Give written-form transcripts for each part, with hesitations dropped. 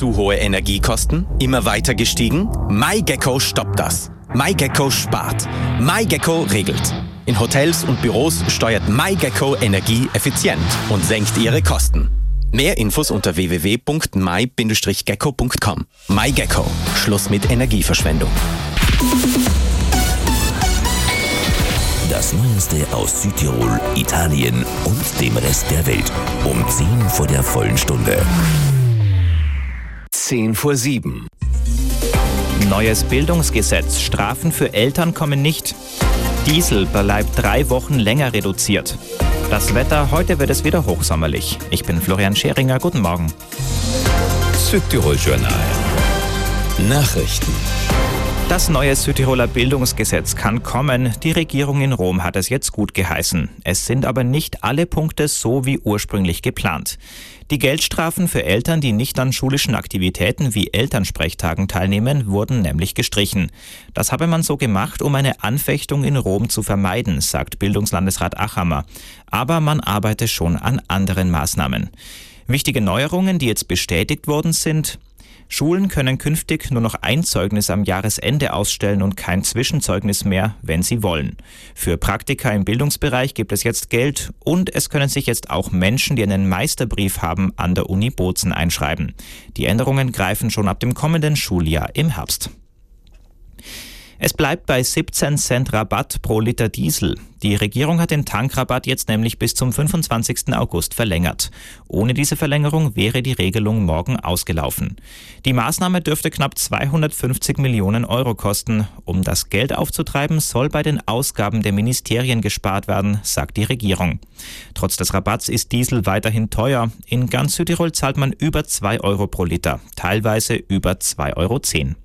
Zu hohe Energiekosten? Immer weiter gestiegen? MyGecko stoppt das. MyGecko spart. MyGecko regelt. In Hotels und Büros steuert MyGecko Energie effizient und senkt ihre Kosten. Mehr Infos unter www.my-gecko.com. MyGecko. Schluss mit Energieverschwendung. Das Neueste aus Südtirol, Italien und dem Rest der Welt. Um 10 vor der vollen Stunde. 6:50. Neues Bildungsgesetz. Strafen für Eltern kommen nicht. Diesel bleibt 3 Wochen länger reduziert. Das Wetter, heute wird es wieder hochsommerlich. Ich bin Florian Scheringer, guten Morgen. Südtirol Journal. Nachrichten. Das neue Südtiroler Bildungsgesetz kann kommen. Die Regierung in Rom hat es jetzt gut geheißen. Es sind aber nicht alle Punkte so wie ursprünglich geplant. Die Geldstrafen für Eltern, die nicht an schulischen Aktivitäten wie Elternsprechtagen teilnehmen, wurden nämlich gestrichen. Das habe man so gemacht, um eine Anfechtung in Rom zu vermeiden, sagt Bildungslandesrat Achammer. Aber man arbeite schon an anderen Maßnahmen. Wichtige Neuerungen, die jetzt bestätigt worden sind: Schulen können künftig nur noch ein Zeugnis am Jahresende ausstellen und kein Zwischenzeugnis mehr, wenn sie wollen. Für Praktika im Bildungsbereich gibt es jetzt Geld und es können sich jetzt auch Menschen, die einen Meisterbrief haben, an der Uni Bozen einschreiben. Die Änderungen greifen schon ab dem kommenden Schuljahr im Herbst. Es bleibt bei 17 Cent Rabatt pro Liter Diesel. Die Regierung hat den Tankrabatt jetzt nämlich bis zum 25. August verlängert. Ohne diese Verlängerung wäre die Regelung morgen ausgelaufen. Die Maßnahme dürfte knapp 250 Millionen Euro kosten. Um das Geld aufzutreiben, soll bei den Ausgaben der Ministerien gespart werden, sagt die Regierung. Trotz des Rabatts ist Diesel weiterhin teuer. In ganz Südtirol zahlt man über 2 Euro pro Liter, teilweise über 2,10 Euro.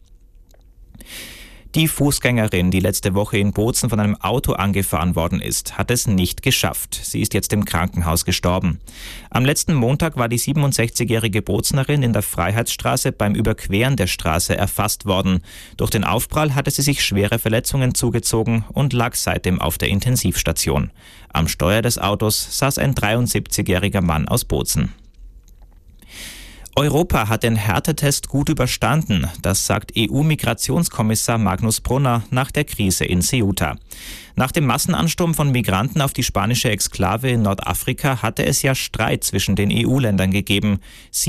Die Fußgängerin, die letzte Woche in Bozen von einem Auto angefahren worden ist, hat es nicht geschafft. Sie ist jetzt im Krankenhaus gestorben. Am letzten Montag war die 67-jährige Bozenerin in der Freiheitsstraße beim Überqueren der Straße erfasst worden. Durch den Aufprall hatte sie sich schwere Verletzungen zugezogen und lag seitdem auf der Intensivstation. Am Steuer des Autos saß ein 73-jähriger Mann aus Bozen. Europa hat den Härtetest gut überstanden, das sagt EU-Migrationskommissar Magnus Brunner nach der Krise in Ceuta. Nach dem Massenansturm von Migranten auf die spanische Exklave in Nordafrika hatte es ja Streit zwischen den EU-Ländern gegeben.